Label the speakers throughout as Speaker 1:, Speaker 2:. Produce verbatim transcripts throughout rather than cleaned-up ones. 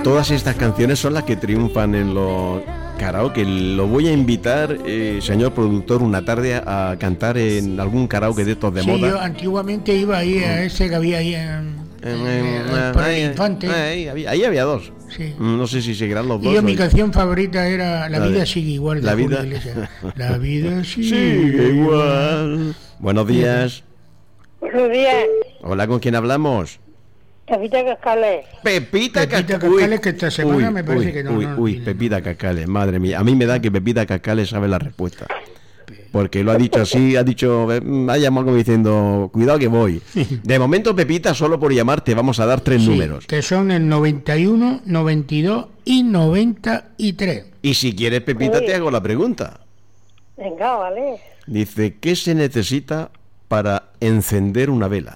Speaker 1: todas estas canciones son las que triunfan en los karaoke. Lo voy a invitar, eh, señor productor, una tarde a, a cantar en algún karaoke de estos de
Speaker 2: sí,
Speaker 1: moda.
Speaker 2: Yo antiguamente iba ahí a ese que había ahí en, en, en, en por el Infante.
Speaker 1: Ahí había, ahí había dos.
Speaker 2: Sí.
Speaker 1: No sé si seguirán los
Speaker 2: y
Speaker 1: dos.
Speaker 2: yo mi canción favorita era La, la vida de, sigue igual. De
Speaker 1: la vida
Speaker 2: La vida sigue,
Speaker 1: sigue igual. Buenos días.
Speaker 3: Buenos días.
Speaker 1: Hola, ¿con quién hablamos?
Speaker 3: Pepita Cascales.
Speaker 1: Pepita,
Speaker 2: Pepita Cascales, que esta semana
Speaker 1: uy,
Speaker 2: me parece
Speaker 1: uy,
Speaker 2: que no.
Speaker 1: Uy,
Speaker 2: no,
Speaker 1: uy,
Speaker 2: no,
Speaker 1: Pepita Cascales, madre mía. A mí me da que Pepita Cascales sabe la respuesta. Porque lo ha dicho así, ha dicho, ha llamado como diciendo, cuidado que voy. De momento, Pepita, solo por llamarte, vamos a dar tres
Speaker 2: sí,
Speaker 1: números.
Speaker 2: Que son el noventa y uno, noventa y dos y noventa y tres.
Speaker 1: Y si quieres, Pepita, sí. te hago la pregunta.
Speaker 3: Venga, vale.
Speaker 1: Dice, ¿qué se necesita para encender una vela?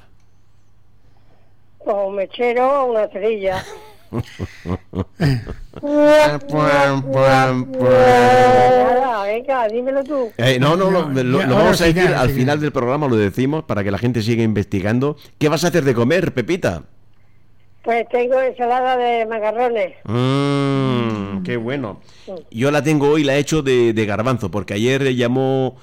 Speaker 3: Un mechero o una cerilla. Nada, venga, dímelo tú.
Speaker 1: Eh, no, no, no, lo, lo, lo vamos a decir al final del programa, lo decimos para que la gente siga investigando. ¿Qué vas a hacer de comer, Pepita?
Speaker 3: Pues tengo ensalada de macarrones.
Speaker 1: Mmm, qué bueno. Yo la tengo hoy, la he hecho de, de garbanzo, porque ayer llamó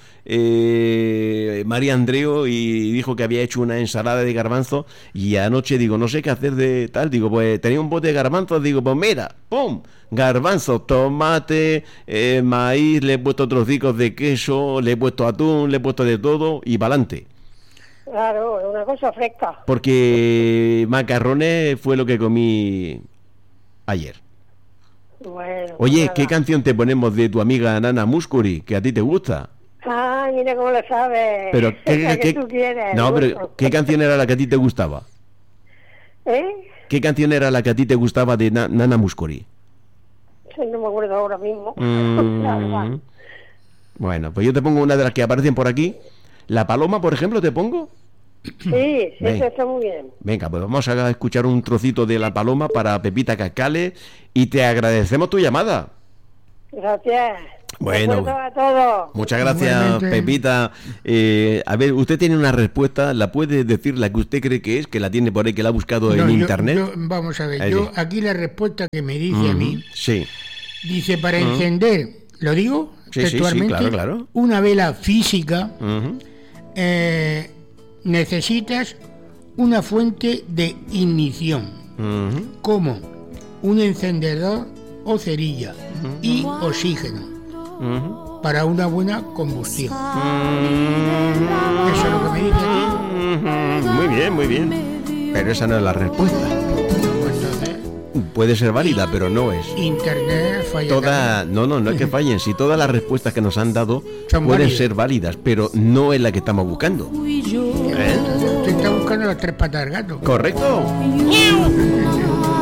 Speaker 1: eh, María Andreo y dijo que había hecho una ensalada de garbanzo, y anoche digo, no sé qué hacer de tal, digo, pues tenía un bote de garbanzo, digo, pues mira, ¡pum! Garbanzo, tomate, eh, maíz, le he puesto trocicos de queso, le he puesto atún, le he puesto de todo y pa'lante.
Speaker 3: Claro, es una cosa fresca.
Speaker 1: Porque macarrones fue lo que comí ayer.
Speaker 3: Bueno,
Speaker 1: oye,
Speaker 3: pues
Speaker 1: ¿qué canción te ponemos de tu amiga Nana Muscuri, que a ti te gusta?
Speaker 3: Ah, mira cómo lo sabes.
Speaker 1: Pero, ¿qué,
Speaker 3: la
Speaker 1: qué,
Speaker 3: que tú quieres.
Speaker 1: No, pero ¿qué canción era la que a ti te gustaba?
Speaker 3: ¿Eh?
Speaker 1: ¿Qué canción era la que a ti te gustaba de Na- Nana Muscuri?
Speaker 3: No me acuerdo ahora mismo.
Speaker 1: Mm,
Speaker 3: la verdad.
Speaker 1: Bueno, pues yo te pongo una de las que aparecen por aquí. ¿La Paloma, por ejemplo, te pongo?
Speaker 3: Sí, sí, eso está muy bien.
Speaker 1: Venga, pues vamos a escuchar un trocito de La Paloma para Pepita Cascales y te agradecemos tu llamada.
Speaker 3: Gracias.
Speaker 1: Bueno,
Speaker 3: a todos.
Speaker 1: Muchas gracias,
Speaker 2: igualmente. Pepita.
Speaker 1: Eh, a ver, usted tiene una respuesta, ¿la puede decir la que usted cree que es, que la tiene por ahí, que la ha buscado
Speaker 2: No,
Speaker 1: en
Speaker 2: yo,
Speaker 1: internet?
Speaker 2: yo, vamos a ver,
Speaker 1: Ahí
Speaker 2: yo
Speaker 1: sí.
Speaker 2: aquí la respuesta que me dice
Speaker 1: Uh-huh.
Speaker 2: a mí,
Speaker 1: Sí.
Speaker 2: dice para
Speaker 1: Uh-huh.
Speaker 2: encender, ¿lo digo?
Speaker 1: Sí, sí, sí,
Speaker 2: textualmente,
Speaker 1: claro, claro.
Speaker 2: una vela física,
Speaker 1: Uh-huh.
Speaker 2: eh, necesitas una fuente de ignición,
Speaker 1: Uh-huh.
Speaker 2: como un encendedor o cerilla
Speaker 1: Uh-huh.
Speaker 2: y oxígeno,
Speaker 1: Uh-huh.
Speaker 2: para una buena combustión.
Speaker 1: Uh-huh.
Speaker 2: Eso es lo que me dice aquí.
Speaker 1: Uh-huh. Muy bien, muy bien. Pero esa no es la respuesta.
Speaker 2: Pues entonces,
Speaker 1: Puede ser válida, pero no es.
Speaker 2: internet falla.
Speaker 1: Toda, no, no, no es que fallen. Si todas las respuestas que nos han dado
Speaker 2: Son
Speaker 1: pueden
Speaker 2: válidas.
Speaker 1: ser válidas, pero no es la que estamos buscando. ¿Eh?
Speaker 2: Usted está buscando las tres patas del gato.
Speaker 1: ¿Correcto?